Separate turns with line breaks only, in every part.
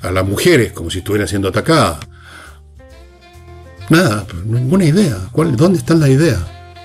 a las mujeres como si estuvieran siendo atacadas. Nada, ninguna idea. ¿Dónde están las ideas?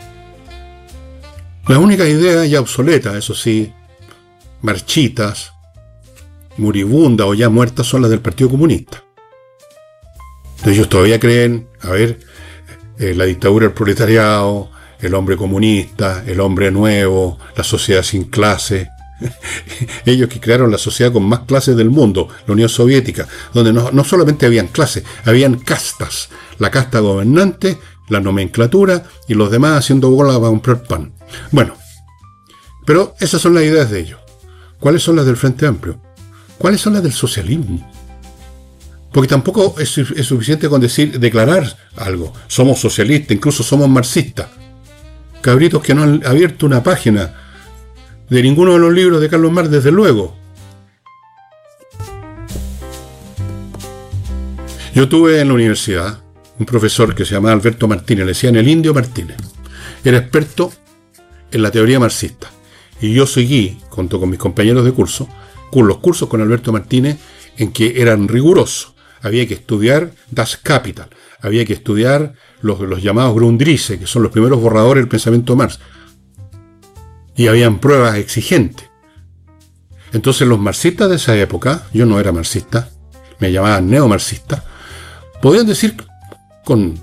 Las únicas ideas ya obsoletas, eso sí, marchitas, moribundas o ya muertas, son las del Partido Comunista. Ellos todavía creen, la dictadura del proletariado, el hombre comunista, el hombre nuevo, la sociedad sin clase. Ellos que crearon la sociedad con más clases del mundo, la Unión Soviética, donde no solamente habían clases, habían castas. La casta gobernante, la nomenclatura y los demás haciendo bola para comprar pan. Bueno, pero esas son las ideas de ellos. ¿Cuáles son las del Frente Amplio? ¿Cuáles son las del socialismo? Porque tampoco es suficiente con declarar algo. Somos socialistas, incluso somos marxistas. Cabritos que no han abierto una página de ninguno de los libros de Carlos Marx, desde luego. Yo tuve en la universidad un profesor que se llamaba Alberto Martínez, le decían el Indio Martínez. Era experto en la teoría marxista. Y yo seguí, junto con mis compañeros de curso, con los cursos con Alberto Martínez, en que eran rigurosos. Había que estudiar Das Kapital, había que estudiar los llamados Grundrisse, que son los primeros borradores del pensamiento Marx. Y habían pruebas exigentes. Entonces los marxistas de esa época, yo no era marxista, me llamaban neomarxista, podían decir con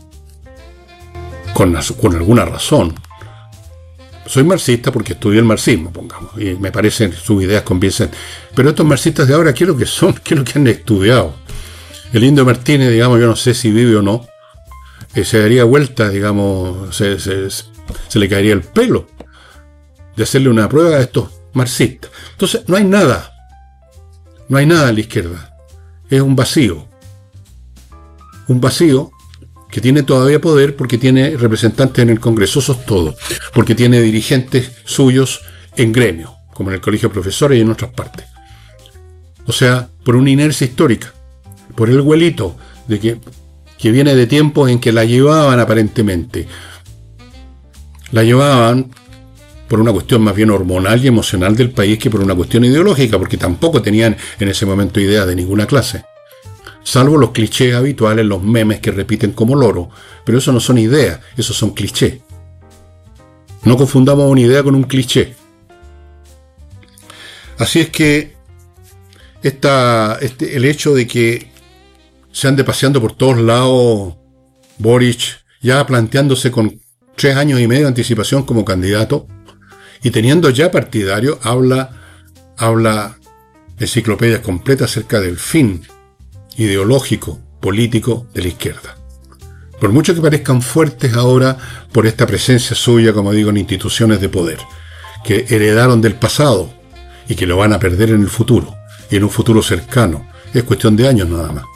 alguna razón: soy marxista porque estudié el marxismo, pongamos, y me parecen sus ideas convincentes. Pero estos marxistas de ahora, ¿qué es lo que son? ¿Qué es lo que han estudiado? El Indio Martínez, digamos, yo no sé si vive o no, se daría vuelta, digamos, se le caería el pelo de hacerle una prueba a estos marxistas. Entonces, no hay nada en la izquierda. Es un vacío que tiene todavía poder porque tiene representantes en el Congreso, eso es todo, porque tiene dirigentes suyos en gremio, como en el Colegio de Profesores y en otras partes. O sea, por una inercia histórica, por el huelito de que viene de tiempos en que la llevaban aparentemente. La llevaban por una cuestión más bien hormonal y emocional del país que por una cuestión ideológica, porque tampoco tenían en ese momento idea de ninguna clase. Salvo los clichés habituales, los memes que repiten como loro. Pero eso no son ideas, esos son clichés. No confundamos una idea con un cliché. Así es que el hecho de que se ande paseando por todos lados Boric, ya planteándose con 3 años y medio de anticipación como candidato, y teniendo ya partidario, habla enciclopedias completas acerca del fin ideológico, político de la izquierda. Por mucho que parezcan fuertes ahora por esta presencia suya, como digo, en instituciones de poder, que heredaron del pasado y que lo van a perder en el futuro, y en un futuro cercano, es cuestión de años nada más.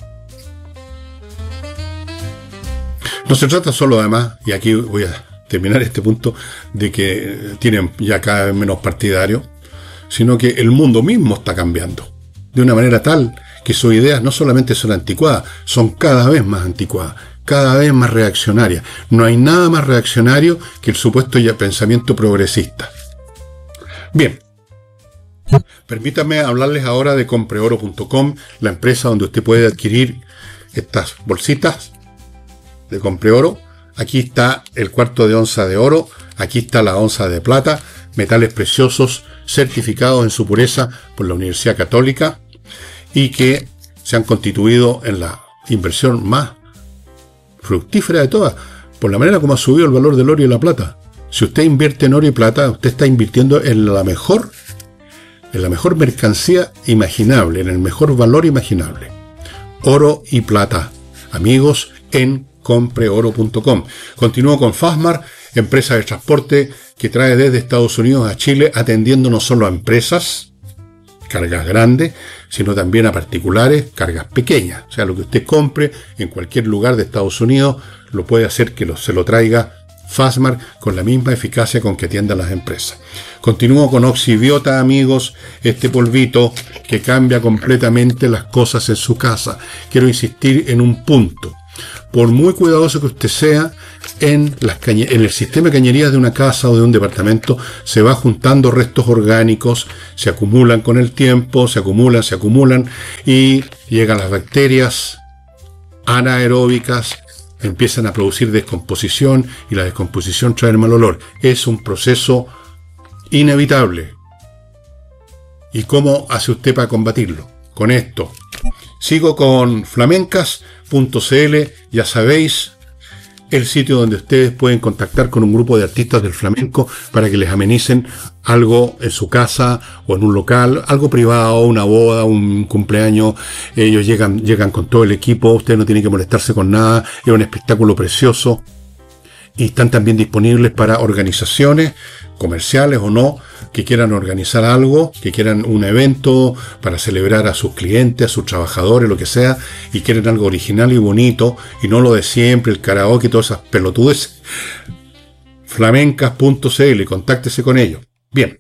No se trata solo, además, y aquí voy a terminar este punto, de que tienen ya cada vez menos partidarios, sino que el mundo mismo está cambiando, de una manera tal que sus ideas no solamente son anticuadas, son cada vez más anticuadas, cada vez más reaccionarias. No hay nada más reaccionario que el supuesto ya pensamiento progresista. Bien, permítanme hablarles ahora de compreoro.com, la empresa donde usted puede adquirir estas bolsitas de Compreoro. Aquí está el cuarto de onza de oro, aquí está la onza de plata, metales preciosos certificados en su pureza por la Universidad Católica y que se han constituido en la inversión más fructífera de todas, por la manera como ha subido el valor del oro y la plata. Si usted invierte en oro y plata, usted está invirtiendo en la mejor mercancía imaginable, en el mejor valor imaginable. Oro y plata, amigos, en compreoro.com. Continúo con Fastmark, empresa de transporte que trae desde Estados Unidos a Chile, atendiendo no solo a empresas, cargas grandes, sino también a particulares, cargas pequeñas. O sea, lo que usted compre en cualquier lugar de Estados Unidos, lo puede hacer que se lo traiga Fastmark con la misma eficacia con que atienda a las empresas. Continúo con Oxibiota, amigos, este polvito que cambia completamente las cosas en su casa. Quiero insistir en un punto. Por muy cuidadoso que usted sea, en el sistema de cañerías de una casa o de un departamento se va juntando restos orgánicos, se acumulan con el tiempo, se acumulan y llegan las bacterias anaeróbicas, empiezan a producir descomposición y la descomposición trae el mal olor. Es un proceso inevitable. ¿Y cómo hace usted para combatirlo? Con esto. Sigo con flamencas.cl, ya sabéis, el sitio donde ustedes pueden contactar con un grupo de artistas del flamenco para que les amenicen algo en su casa o en un local, algo privado, una boda, un cumpleaños. Ellos llegan con todo el equipo, ustedes no tienen que molestarse con nada, es un espectáculo precioso y están también disponibles para organizaciones comerciales o no, que quieran organizar algo, que quieran un evento para celebrar a sus clientes, a sus trabajadores, lo que sea, y quieren algo original y bonito, y no lo de siempre, el karaoke y todas esas pelotudes. Flamencas.cl, contáctese con ellos. Bien.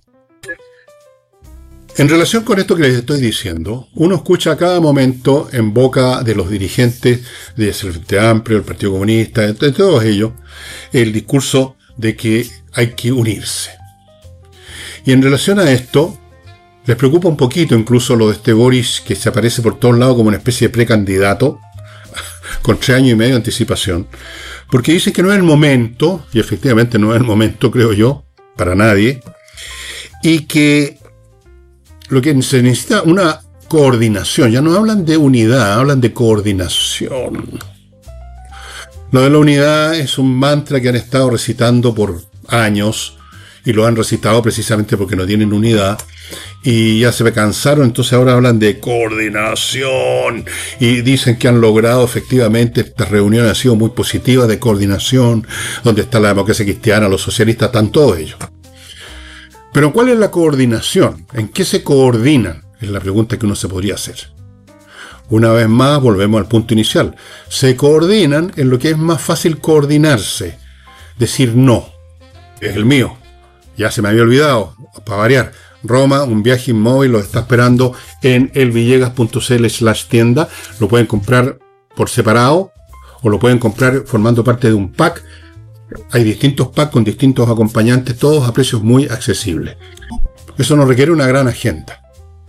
En relación con esto que les estoy diciendo, uno escucha a cada momento en boca de los dirigentes del Frente Amplio, el Partido Comunista, de todos ellos, el discurso de que hay que unirse. Y en relación a esto, les preocupa un poquito incluso lo de este Boris, que se aparece por todos lados como una especie de precandidato, con 3 años y medio de anticipación, porque dicen que no es el momento, y efectivamente no es el momento, creo yo, para nadie, y que lo que se necesita una coordinación, ya no hablan de unidad, hablan de coordinación. Lo de la unidad es un mantra que han estado recitando por años y lo han recitado precisamente porque no tienen unidad y ya se me cansaron, entonces ahora hablan de coordinación y dicen que han logrado efectivamente, estas reuniones han sido muy positivas de coordinación, donde está la democracia cristiana, los socialistas, están todos ellos. Pero ¿cuál es la coordinación? ¿En qué se coordinan? Es la pregunta que uno se podría hacer. Una vez más, volvemos al punto inicial. Se coordinan en lo que es más fácil coordinarse. Decir no. Es el mío. Ya se me había olvidado. Para variar. Roma, un viaje inmóvil, lo está esperando en elvillegas.cl/tienda. Lo pueden comprar por separado o lo pueden comprar formando parte de un pack. Hay distintos packs con distintos acompañantes, todos a precios muy accesibles. Eso no requiere una gran agenda.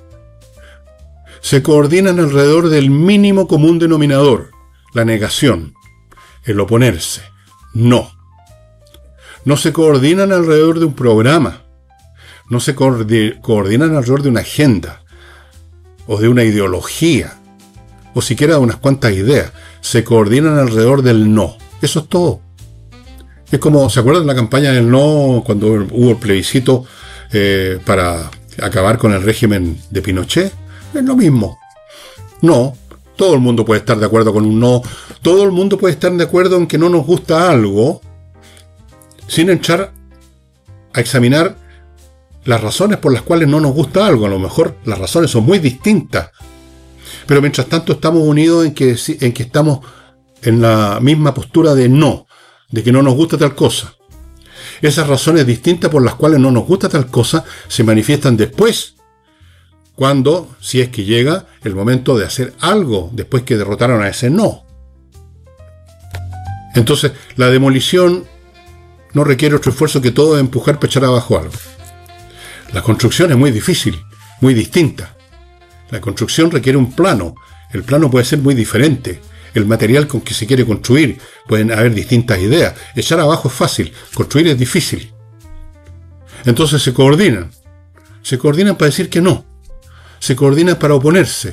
Se coordinan alrededor del mínimo común denominador, la negación, el oponerse, no. No se coordinan alrededor de un programa, no se coordinan alrededor de una agenda, o de una ideología, o siquiera de unas cuantas ideas, se coordinan alrededor del no. Eso es todo. Es como, ¿se acuerdan de la campaña del no cuando hubo el plebiscito para acabar con el régimen de Pinochet? Es lo mismo. No, todo el mundo puede estar de acuerdo con un no. Todo el mundo puede estar de acuerdo en que no nos gusta algo sin entrar a examinar las razones por las cuales no nos gusta algo. A lo mejor las razones son muy distintas. Pero mientras tanto estamos unidos en que estamos en la misma postura de no, de que no nos gusta tal cosa. Esas razones distintas por las cuales no nos gusta tal cosa se manifiestan después, cuando, si es que llega el momento de hacer algo después que derrotaron a ese no. Entonces, la demolición no requiere otro esfuerzo que todo de empujar para echar abajo algo. La construcción es muy difícil, muy distinta. La construcción requiere un plano. El plano puede ser muy diferente. El material con que se quiere construir, pueden haber distintas ideas. Echar abajo es fácil, construir es difícil. Entonces se coordinan. Se coordinan para decir que no. Se coordinan para oponerse.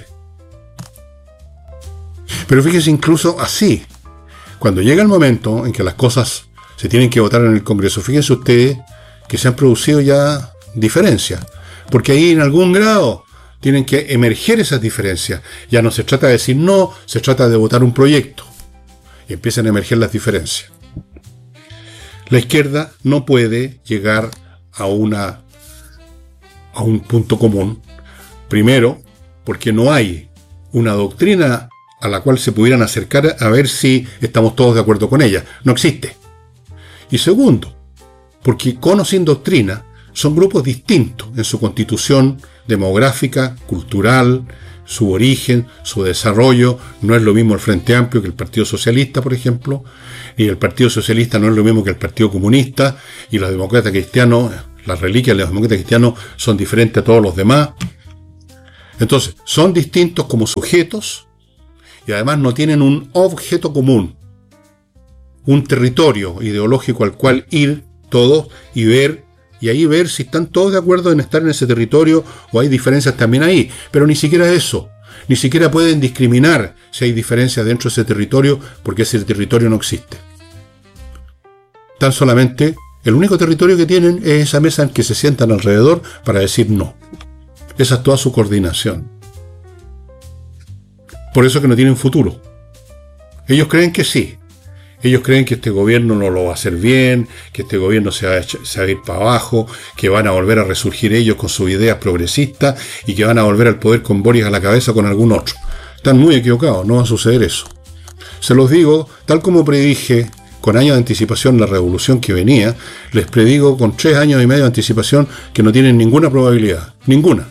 Pero fíjense, incluso así, cuando llega el momento en que las cosas se tienen que votar en el Congreso, fíjense ustedes que se han producido ya diferencias, porque ahí en algún grado tienen que emerger esas diferencias. Ya no se trata de decir no, se trata de votar un proyecto. Y empiezan a emerger las diferencias. La izquierda no puede llegar a un punto común. Primero, porque no hay una doctrina a la cual se pudieran acercar a ver si estamos todos de acuerdo con ella. No existe. Y segundo, porque con o sin doctrina son grupos distintos en su constitución demográfica, cultural, su origen, su desarrollo. No es lo mismo el Frente Amplio que el Partido Socialista, por ejemplo, y el Partido Socialista no es lo mismo que el Partido Comunista, y los demócratas cristianos, las reliquias de los demócratas cristianos son diferentes a todos los demás. Entonces, son distintos como sujetos y además no tienen un objeto común, un territorio ideológico al cual ir todos y ver, y ahí ver si están todos de acuerdo en estar en ese territorio o hay diferencias también ahí. Pero ni siquiera eso, ni siquiera pueden discriminar si hay diferencias dentro de ese territorio porque ese territorio no existe. Tan solamente, el único territorio que tienen es esa mesa en que se sientan alrededor para decir no. Esa es toda su coordinación. Por eso que no tienen futuro. Ellos creen que sí. Ellos creen que este gobierno no lo va a hacer bien, que este gobierno se va a ir para abajo, que van a volver a resurgir ellos con sus ideas progresistas y que van a volver al poder con Boris a la cabeza con algún otro. Están muy equivocados, no va a suceder eso. Se los digo, tal como predije con años de anticipación la revolución que venía, les predigo con 3 años y medio de anticipación que no tienen ninguna probabilidad. Ninguna.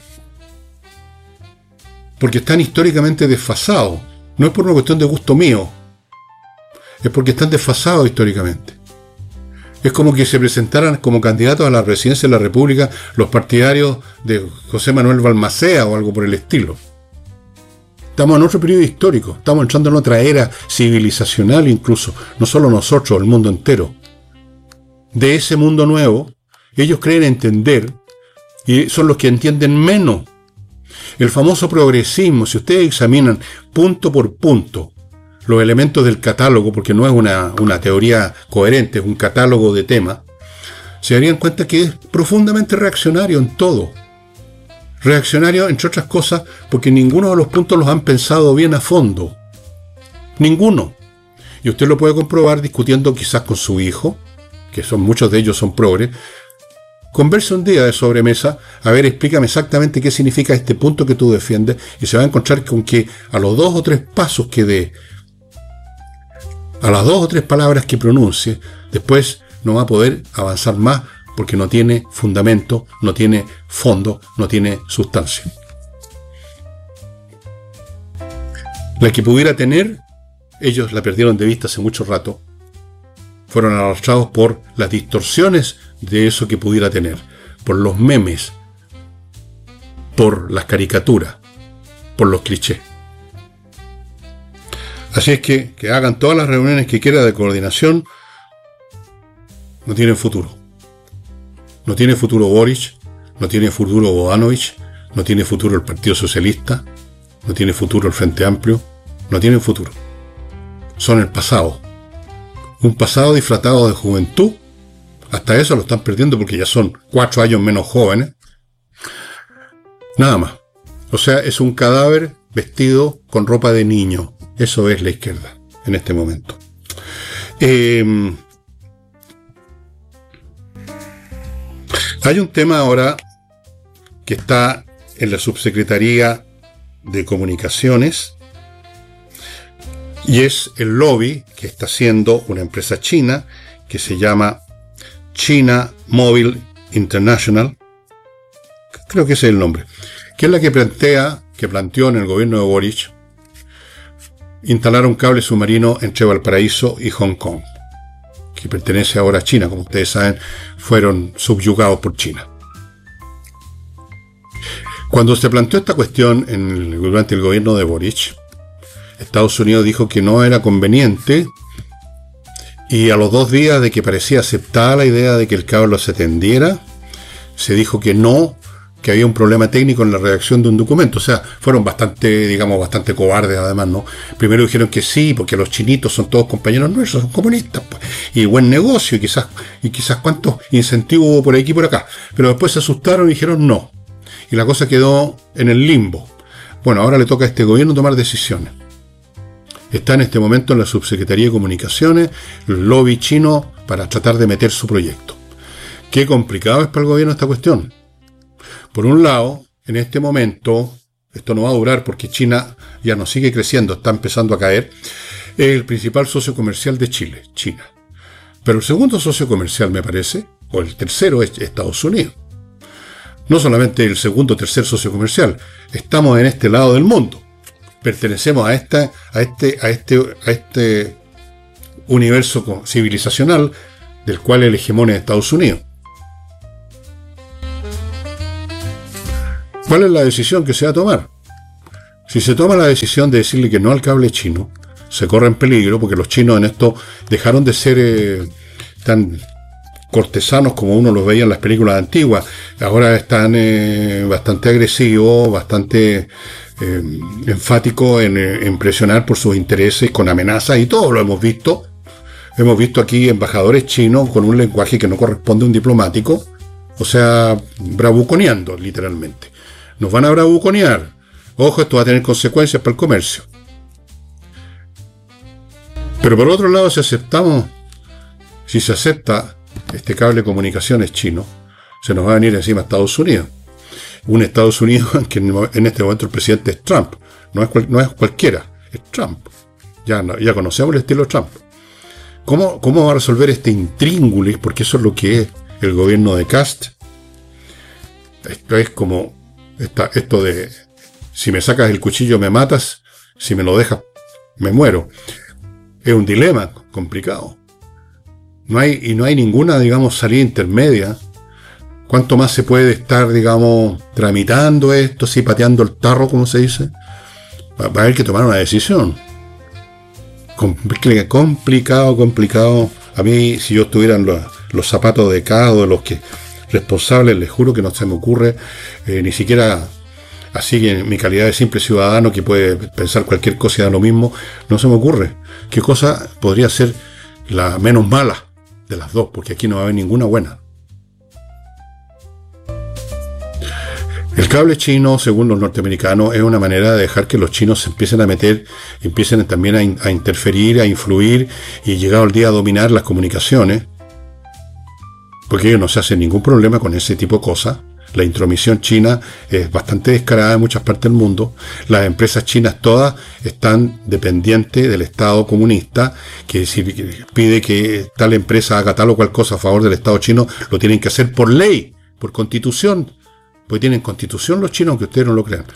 Porque están históricamente desfasados. No es por una cuestión de gusto mío. Es porque están desfasados históricamente. Es como que se presentaran como candidatos a la presidencia de la República los partidarios de José Manuel Balmaceda o algo por el estilo. Estamos en otro periodo histórico. Estamos entrando en otra era civilizacional incluso. No solo nosotros, el mundo entero. De ese mundo nuevo, ellos creen entender y son los que entienden menos. El famoso progresismo, si ustedes examinan punto por punto los elementos del catálogo, porque no es una teoría coherente, es un catálogo de temas, se darían cuenta que es profundamente reaccionario en todo. Reaccionario, entre otras cosas, porque ninguno de los puntos los han pensado bien a fondo. Ninguno. Y usted lo puede comprobar discutiendo quizás con su hijo, que muchos de ellos son progres. Converse un día de sobremesa, a ver, explícame exactamente qué significa este punto que tú defiendes, y se va a encontrar con que a los 2 o 3 pasos que dé, a las 2 o 3 palabras que pronuncie, después no va a poder avanzar más porque no tiene fundamento, no tiene fondo, no tiene sustancia. La que pudiera tener, ellos la perdieron de vista hace mucho rato, fueron arrastrados por las distorsiones de eso que pudiera tener, por los memes, por las caricaturas, por los clichés. Así es que hagan todas las reuniones que quieran de coordinación, no tienen futuro. No tiene futuro Boric, no tiene futuro Bodanovich, no tiene futuro el Partido Socialista, no tiene futuro el Frente Amplio, no tienen futuro. Son el pasado. Un pasado disfrazado de juventud. Hasta eso lo están perdiendo porque ya son 4 años menos jóvenes. Nada más. O sea, es un cadáver vestido con ropa de niño. Eso es la izquierda en este momento. Hay un tema ahora que está en la Subsecretaría de Comunicaciones y es el lobby que está haciendo una empresa china que se llama China Mobile International, creo que ese es el nombre, que es la que planteó en el gobierno de Boric instalar un cable submarino entre Valparaíso y Hong Kong, que pertenece ahora a China, como ustedes saben, fueron subyugados por China. Cuando se planteó esta cuestión durante el gobierno de Boric, Estados Unidos dijo que no era conveniente y a los 2 días de que parecía aceptada la idea de que el cable se tendiera, se dijo que no, que había un problema técnico en la redacción de un documento. O sea, fueron bastante cobardes además, ¿no? Primero dijeron que sí, porque los chinitos son todos compañeros nuestros, son comunistas, pues, y buen negocio, y quizás cuántos incentivos hubo por aquí y por acá. Pero después se asustaron y dijeron no. Y la cosa quedó en el limbo. Bueno, ahora le toca a este gobierno tomar decisiones. Está en este momento en la Subsecretaría de Comunicaciones, el lobby chino, para tratar de meter su proyecto. Qué complicado es para el gobierno esta cuestión. Por un lado, en este momento, esto no va a durar porque China ya no sigue creciendo, está empezando a caer, es el principal socio comercial de Chile, China. Pero el segundo socio comercial, me parece, o el tercero, es Estados Unidos. No solamente el segundo o tercer socio comercial, estamos en este lado del mundo. Pertenecemos a este universo civilizacional del cual el hegemón es Estados Unidos. ¿Cuál es la decisión que se va a tomar? Si se toma la decisión de decirle que no al cable chino, se corre en peligro, porque los chinos en esto dejaron de ser tan cortesanos como uno los veía en las películas antiguas. Ahora están bastante agresivos, bastante enfáticos en presionar por sus intereses, con amenazas, y todo lo hemos visto. Hemos visto aquí embajadores chinos con un lenguaje que no corresponde a un diplomático, o sea, bravuconeando, literalmente. Nos van a bravuconear. Ojo, esto va a tener consecuencias para el comercio. Pero por otro lado, si se acepta este cable de comunicaciones chino, se nos va a venir encima Estados Unidos. Un Estados Unidos en que en este momento el presidente es Trump. No es cualquiera, es Trump. Ya conocemos el estilo Trump. ¿Cómo va a resolver este intríngulis? Porque eso es lo que es el gobierno de Cast. Esto es como esto de: si me sacas el cuchillo me matas, si me lo dejas me muero. Es un dilema complicado. No hay ninguna, digamos, salida intermedia. ¿Cuánto más se puede estar, digamos, tramitando esto, así pateando el tarro, como se dice? Va a haber que tomar una decisión. Complicado. A mí, si yo estuviera en los zapatos de cada uno de los que responsables, les juro que no se me ocurre, ni siquiera así en mi calidad de simple ciudadano que puede pensar cualquier cosa y da lo mismo, no se me ocurre qué cosa podría ser la menos mala de las dos, porque aquí no va a haber ninguna buena. El cable chino, según los norteamericanos, es una manera de dejar que los chinos se empiecen a meter, empiecen también a interferir, a influir, y llegado el día a dominar las comunicaciones, porque ellos no se hacen ningún problema con ese tipo de cosas. La intromisión china es bastante descarada en muchas partes del mundo. Las empresas chinas todas están dependientes del Estado comunista, que si pide que tal empresa haga tal o cual cosa a favor del Estado chino, lo tienen que hacer por ley, por constitución, porque tienen constitución los chinos, aunque ustedes no lo crean.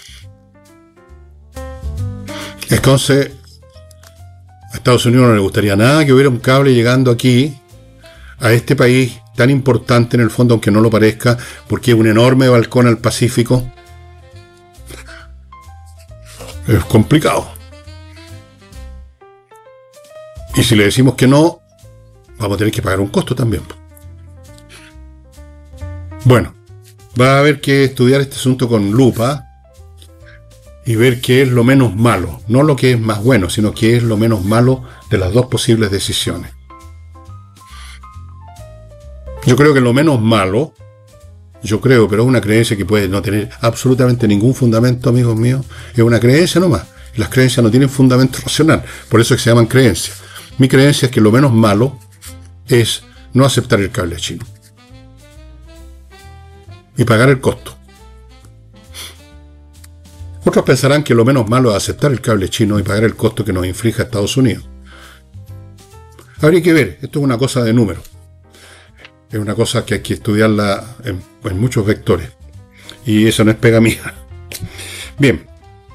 Entonces, a Estados Unidos no le gustaría nada que hubiera un cable llegando aquí, a este país tan importante en el fondo, aunque no lo parezca, porque es un enorme balcón al Pacífico. Es complicado. Y si le decimos que no, vamos a tener que pagar un costo también. Bueno, va a haber que estudiar este asunto con lupa y ver qué es lo menos malo, no lo que es más bueno, sino qué es lo menos malo de las dos posibles decisiones. Yo creo que lo menos malo, pero es una creencia que puede no tener absolutamente ningún fundamento, amigos míos, es una creencia nomás. Las creencias no tienen fundamento racional, por eso es que se llaman creencias. Mi creencia es que lo menos malo es no aceptar el cable chino y pagar el costo. Otros pensarán que lo menos malo es aceptar el cable chino y pagar el costo que nos inflige Estados Unidos. Habría que ver, esto es una cosa de números. Es una cosa que hay que estudiarla en muchos vectores. Y eso no es pega mía. Bien.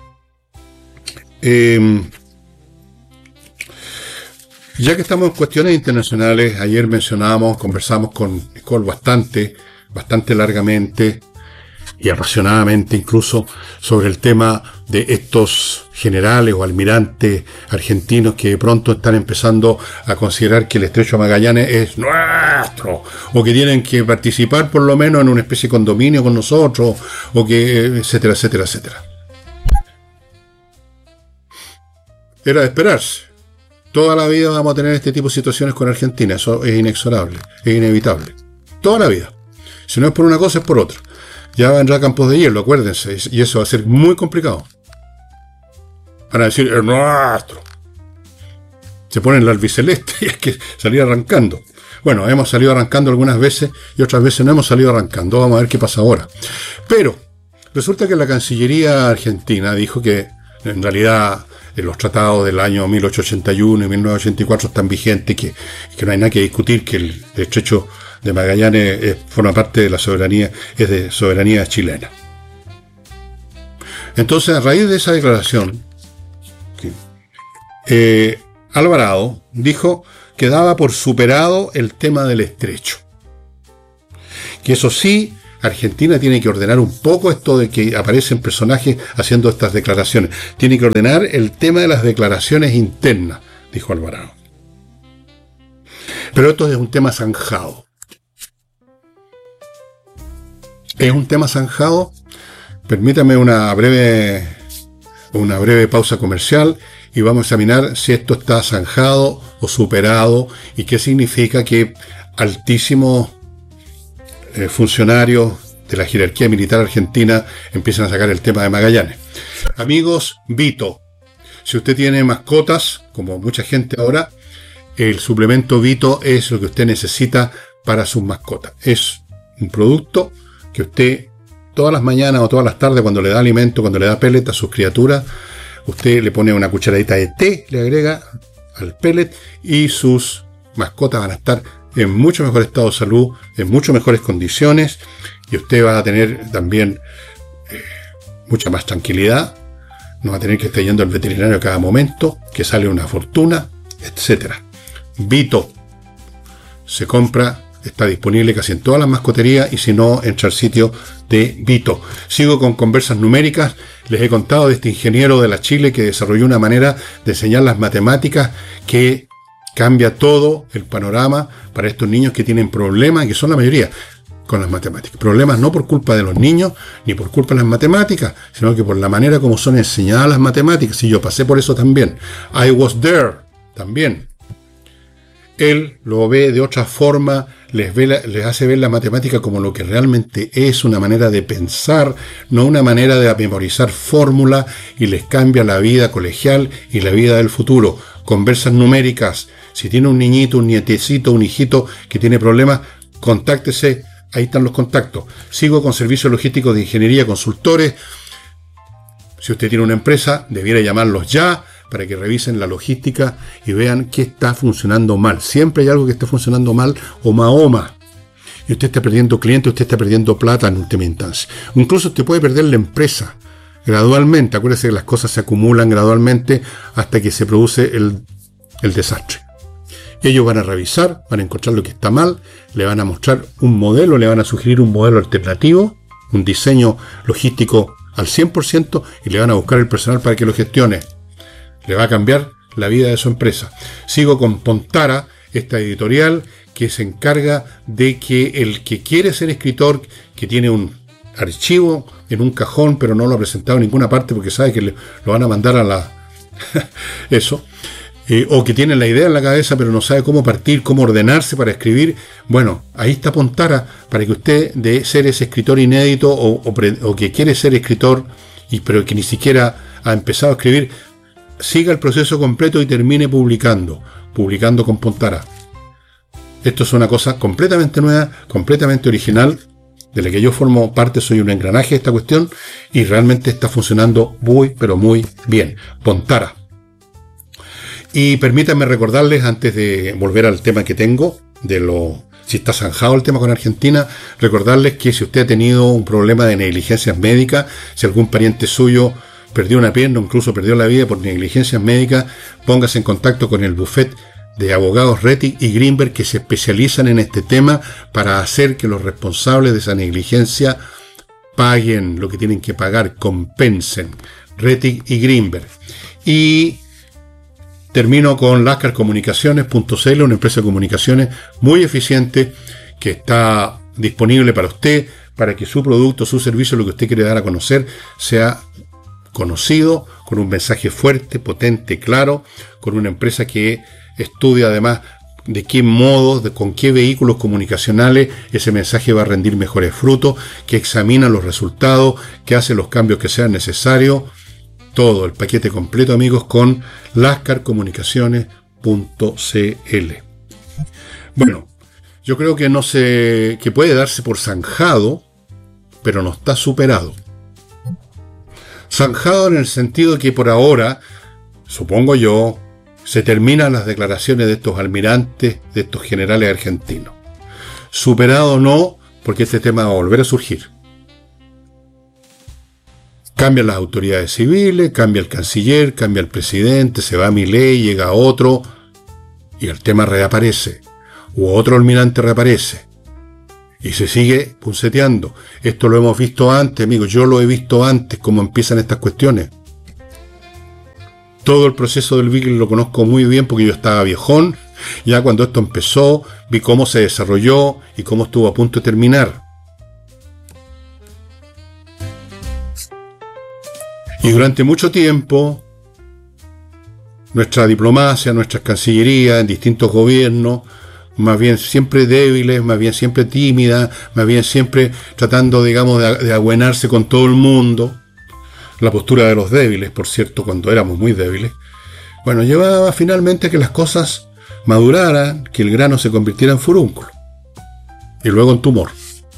Ya que estamos en cuestiones internacionales, ayer conversamos con Nicole bastante largamente y apasionadamente incluso sobre el tema de estos generales o almirantes argentinos que de pronto están empezando a considerar que el Estrecho de Magallanes es nuestro, o que tienen que participar por lo menos en una especie de condominio con nosotros, o que etcétera. Era de esperarse. Toda la vida vamos a tener este tipo de situaciones con Argentina, eso es inexorable, es inevitable. Toda la vida. Si no es por una cosa, es por otra. Ya vendrá Campos de Hielo, acuérdense, y eso va a ser muy complicado. Van a decir, es nuestro. Se ponen la albiceleste y hay que salir arrancando. Bueno, hemos salido arrancando algunas veces y otras veces no hemos salido arrancando. Vamos a ver qué pasa ahora. Pero resulta que la Cancillería argentina dijo que en realidad los tratados del año 1881 y 1984 están vigentes, que no hay nada que discutir, que el estrecho de Magallanes forma parte de la soberanía, es de soberanía chilena. Entonces, a raíz de esa declaración, Alvarado dijo que daba por superado el tema del estrecho. Que eso sí, Argentina tiene que ordenar un poco esto de que aparecen personajes haciendo estas declaraciones. Tiene que ordenar el tema de las declaraciones internas, dijo Alvarado. Pero esto es un tema zanjado. Es un tema zanjado. Permítame una breve pausa comercial y vamos a examinar si esto está zanjado o superado y qué significa que altísimos funcionarios de la jerarquía militar argentina empiezan a sacar el tema de Magallanes. Amigos, Vito. Si usted tiene mascotas, como mucha gente ahora, el suplemento Vito es lo que usted necesita para sus mascotas. Es un producto que usted todas las mañanas o todas las tardes, cuando le da alimento, cuando le da pellet a sus criaturas, usted le pone una cucharadita de té, le agrega al pellet y sus mascotas van a estar en mucho mejor estado de salud, en mucho mejores condiciones, y usted va a tener también mucha más tranquilidad, no va a tener que estar yendo al veterinario a cada momento, que sale una fortuna, etcétera. Vito se compra, está disponible casi en todas las mascoterías, y si no, entra al sitio de Vito. Sigo con conversas numéricas. Les he contado de este ingeniero de la Chile que desarrolló una manera de enseñar las matemáticas que cambia todo el panorama para estos niños que tienen problemas, que son la mayoría, con las matemáticas. Problemas no por culpa de los niños, ni por culpa de las matemáticas, sino que por la manera como son enseñadas las matemáticas. Y yo pasé por eso también. I was there, también. Él lo ve de otra forma, les hace ver la matemática como lo que realmente es, una manera de pensar, no una manera de memorizar fórmulas, y les cambia la vida colegial y la vida del futuro. Conversas numéricas. Si tiene un niñito, un nietecito, un hijito que tiene problemas, contáctese. Ahí están los contactos. Sigo con servicios logísticos de ingeniería, consultores. Si usted tiene una empresa, debiera llamarlos ya para que revisen la logística y vean qué está funcionando mal. Siempre hay algo que está funcionando mal o mahoma. Y usted está perdiendo clientes, usted está perdiendo plata en última instancia. Incluso usted puede perder la empresa gradualmente. Acuérdese que las cosas se acumulan gradualmente hasta que se produce el desastre. Ellos van a revisar, van a encontrar lo que está mal, le van a mostrar un modelo, le van a sugerir un modelo alternativo, un diseño logístico al 100%, y le van a buscar el personal para que lo gestione. Le va a cambiar la vida de su empresa. Sigo con Pontara, esta editorial que se encarga de que el que quiere ser escritor, que tiene un archivo en un cajón, pero no lo ha presentado en ninguna parte porque sabe que lo van a mandar a la... eso... o que tiene la idea en la cabeza pero no sabe cómo partir, cómo ordenarse para escribir. Bueno, ahí está Pontara para que usted, de ser ese escritor inédito o que quiere ser escritor pero que ni siquiera ha empezado a escribir, siga el proceso completo y termine publicando con Pontara. Esto es una cosa completamente nueva, completamente original, de la que yo formo parte, soy un engranaje de esta cuestión, y realmente está funcionando muy, pero muy bien. Pontara. Y permítanme recordarles, antes de volver al tema que tengo, si está zanjado el tema con Argentina, recordarles que si usted ha tenido un problema de negligencias médicas, si algún pariente suyo perdió una pierna o incluso perdió la vida por negligencias médicas, póngase en contacto con el bufete de abogados Rettig y Greenberg, que se especializan en este tema para hacer que los responsables de esa negligencia paguen lo que tienen que pagar, compensen. Rettig y Greenberg. Y termino con lascarcomunicaciones.cl, una empresa de comunicaciones muy eficiente que está disponible para usted, para que su producto, su servicio, lo que usted quiere dar a conocer, sea conocido, con un mensaje fuerte, potente, claro, con una empresa que estudia además de qué modo, con qué vehículos comunicacionales ese mensaje va a rendir mejores frutos, que examina los resultados, que hace los cambios que sean necesarios. Todo el paquete completo, amigos, con lascarcomunicaciones.cl. Bueno, yo creo que puede darse por zanjado, pero no está superado. Zanjado en el sentido de que por ahora, supongo yo, se terminan las declaraciones de estos almirantes, de estos generales argentinos. superado no, porque este tema va a volver a surgir. Cambian las autoridades civiles, cambia el canciller, cambia el presidente, se va Milei, llega otro, y el tema reaparece. O otro almirante reaparece. Y se sigue punceteando. Esto lo hemos visto antes, amigos. Yo lo he visto antes, cómo empiezan estas cuestiones. Todo el proceso del Beagle lo conozco muy bien porque yo estaba viejón. Ya cuando esto empezó, vi cómo se desarrolló y cómo estuvo a punto de terminar. Y durante mucho tiempo, nuestra diplomacia, nuestras cancillerías en distintos gobiernos, más bien siempre débiles, más bien siempre tímidas, más bien siempre tratando, digamos, de abuenarse con todo el mundo. La postura de los débiles, por cierto, cuando éramos muy débiles. Bueno, llevaba finalmente a que las cosas maduraran, que el grano se convirtiera en furúnculo. Y luego en tumor.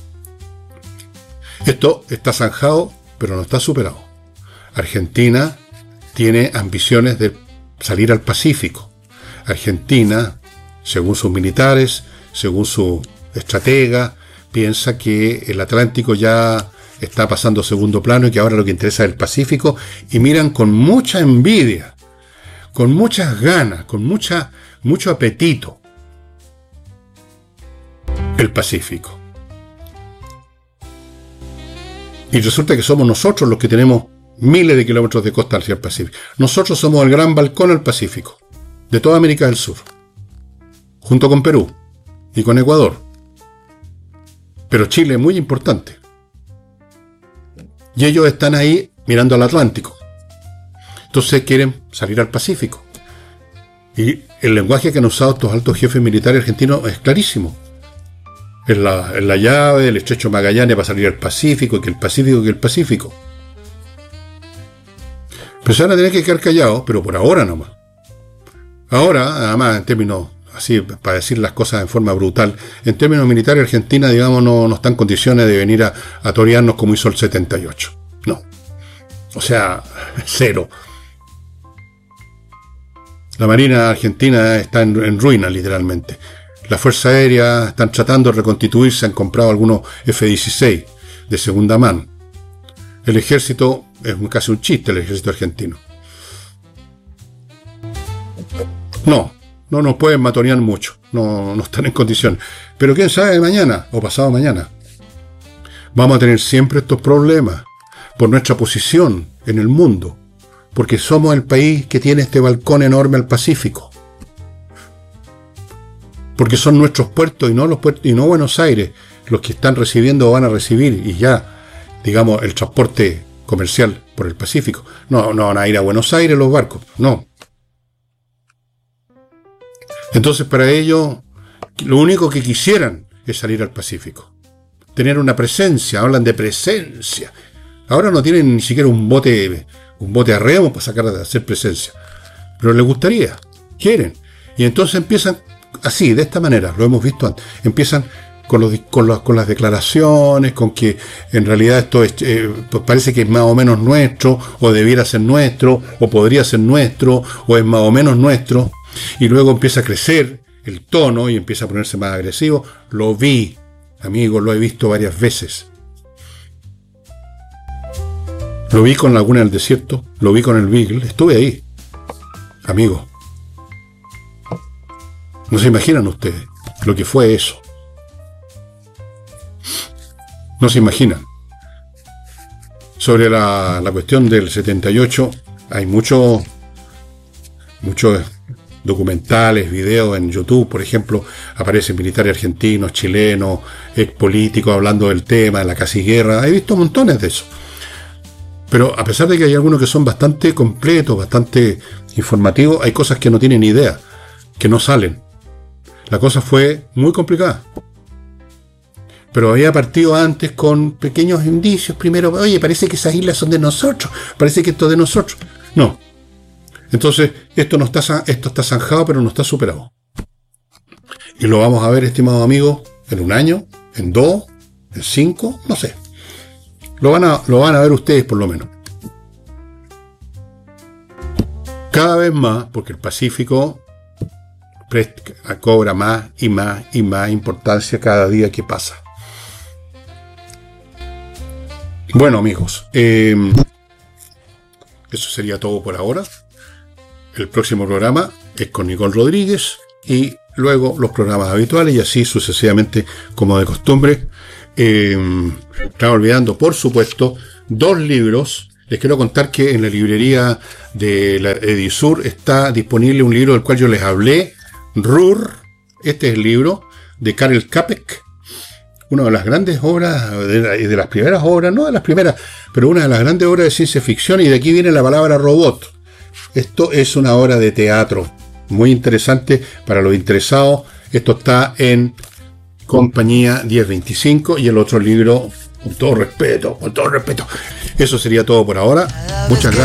Esto está zanjado, pero no está superado. Argentina tiene ambiciones de salir al Pacífico. Argentina, según sus militares, según su estratega, piensa que el Atlántico ya está pasando a segundo plano y que ahora lo que interesa es el Pacífico, y miran con mucha envidia, con muchas ganas, con mucho apetito el Pacífico. Y resulta que somos nosotros los que tenemos miles de kilómetros de costa hacia el Pacífico. Nosotros somos el gran balcón al Pacífico, de toda América del Sur, junto con Perú y con Ecuador. Pero Chile es muy importante. Y ellos están ahí mirando al Atlántico. Entonces quieren salir al Pacífico. Y el lenguaje que han usado estos altos jefes militares argentinos es clarísimo. Es la llave del estrecho Magallanes para salir al Pacífico, y que el Pacífico, y que el Pacífico. Pero se van a tener que quedar callados, pero por ahora nomás. Ahora, además, en términos, así, para decir las cosas en forma brutal, en términos militares, Argentina, digamos, no está en condiciones de venir a torearnos como hizo el 78. No. O sea, cero. La Marina Argentina está en ruina, literalmente. La Fuerza Aérea están tratando de reconstituirse, han comprado algunos F-16 de segunda mano. El ejército es casi un chiste, el ejército argentino. No nos pueden matonear mucho, no están en condiciones. Pero quién sabe mañana o pasado mañana. Vamos a tener siempre estos problemas por nuestra posición en el mundo, porque somos el país que tiene este balcón enorme al Pacífico. Porque son nuestros puertos y no los puertos, y no Buenos Aires los que están recibiendo o van a recibir, y ya, digamos, el transporte comercial por el Pacífico. No van a ir a Buenos Aires los barcos, no. Entonces, para ellos, lo único que quisieran es salir al Pacífico. Tener una presencia, hablan de presencia. Ahora no tienen ni siquiera un bote a remo para hacer presencia. Pero les gustaría, quieren. Y entonces empiezan así, de esta manera, lo hemos visto antes. Empiezan con las declaraciones, con que en realidad esto es, pues parece que es más o menos nuestro, o debiera ser nuestro, o podría ser nuestro, o es más o menos nuestro. Y luego empieza a crecer el tono y empieza a ponerse más agresivo. Lo vi, amigos, lo he visto varias veces. Lo vi con Laguna del Desierto, lo vi con el Beagle, estuve ahí, amigos. No se imaginan ustedes lo que fue eso. No se imaginan. Sobre la cuestión del 78, hay muchos documentales, videos en YouTube, por ejemplo, aparecen militares argentinos, chilenos, ex políticos hablando del tema, de la casi guerra. He visto montones de eso. Pero a pesar de que hay algunos que son bastante completos, bastante informativos, hay cosas que no tienen idea, que no salen. La cosa fue muy complicada. Pero había partido antes con pequeños indicios. Primero, oye, parece que esas islas son de nosotros, parece que esto es de nosotros. No. Entonces, esto está zanjado, pero no está superado. Y lo vamos a ver, estimados amigos, en 1 año, en 2, en 5, no sé. Lo van a ver ustedes por lo menos. Cada vez más, porque el Pacífico cobra más y más y más importancia cada día que pasa. Bueno, amigos, eso sería todo por ahora. El próximo programa es con Nicole Rodríguez y luego los programas habituales y así sucesivamente como de costumbre. Estaba olvidando, por supuesto, 2 libros. Les quiero contar que en la librería de la Edisur está disponible un libro del cual yo les hablé, Rur. Este es el libro de Karel Čapek, una de las grandes obras, de las primeras obras, no de las primeras, pero una de las grandes obras de ciencia ficción, y de aquí viene la palabra robot. Esto es una obra de teatro muy interesante para los interesados. Esto está en Compañía 1025 y el otro libro, con todo respeto. Eso sería todo por ahora. Muchas gracias.